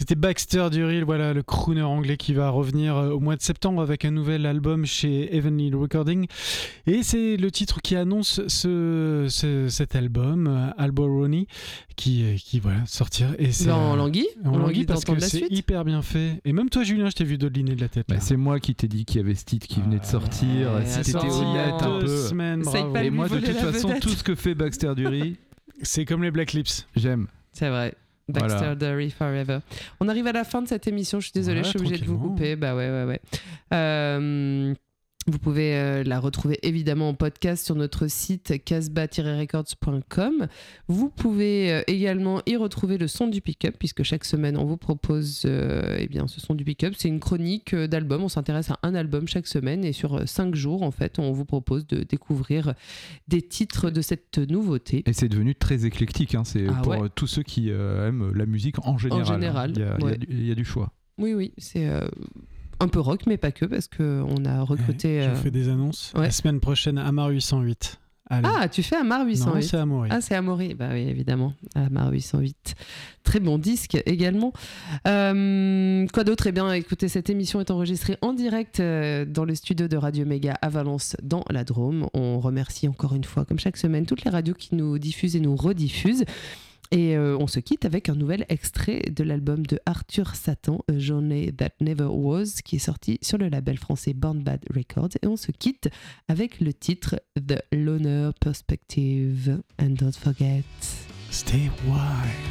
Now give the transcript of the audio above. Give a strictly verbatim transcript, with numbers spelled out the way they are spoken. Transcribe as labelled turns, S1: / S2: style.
S1: C'était Baxter Dury, voilà, le crooner anglais qui va revenir au mois de septembre avec un nouvel album chez Heavenly Recording. Et c'est le titre qui annonce ce, ce, cet album, Alboroni, qui, qui voilà, sortir. Et c'est,
S2: en languille
S1: En languille parce que c'est suite. Hyper bien fait. Et même toi, Julien, je t'ai vu dodeliner de la tête.
S3: Bah, c'est moi qui t'ai dit qu'il y avait ce titre qui venait de sortir.
S2: Ouais,
S3: si t'étais honnête un peu.
S1: Semaines, bravo.
S3: Et moi, de toute façon,
S2: vedette.
S3: tout ce que fait Baxter Dury,
S1: c'est comme les Black Lips.
S3: J'aime.
S2: C'est vrai. Baxter
S3: Voilà.
S2: Dury Forever. On arrive à la fin de cette émission. Je suis désolée,
S1: Ouais,
S2: je suis obligée de vous
S1: tranquillement.
S2: couper. Bah ouais, ouais, ouais. Euh, vous pouvez euh, la retrouver évidemment en podcast sur notre site casbah tiret records point com. Vous pouvez euh, également y retrouver le son du pick-up, puisque chaque semaine on vous propose euh, eh bien, ce son du pick-up. C'est une chronique euh, d'album. On s'intéresse à un album chaque semaine et sur euh, cinq jours, en fait, on vous propose de découvrir des titres de cette nouveauté.
S3: Et c'est devenu très éclectique. Hein. C'est
S2: Ah
S3: pour
S2: ouais.
S3: euh, tous ceux qui euh, aiment la musique en général.
S2: En général,
S3: Il y a, il y a
S2: ouais.
S3: du- il y a du choix.
S2: Oui, oui, c'est euh, un peu rock, mais pas que, parce qu'on a recruté...
S1: Ouais,
S2: euh,
S1: Je fais des annonces.
S2: ouais.
S1: La semaine prochaine, Amar huit cent huit. Allez.
S2: Ah, tu fais Amar huit cent huit.
S1: Non, c'est Amaury.
S2: Ah, c'est Amaury. Bah oui, évidemment. Amar huit cent huit. Très bon disque également. Euh, quoi d'autre ? Eh bien, écoutez, cette émission est enregistrée en direct euh, dans le studio de Radio Méga à Valence, dans la Drôme. On remercie encore une fois, comme chaque semaine, toutes les radios qui nous diffusent et nous rediffusent. Et euh, on se quitte avec un nouvel extrait de l'album de Arthur Satan, A Journey That Never Was, qui est sorti sur le label français Born Bad Records. Et on se quitte avec le titre The Loner Perspective. And don't forget...
S1: Stay wild.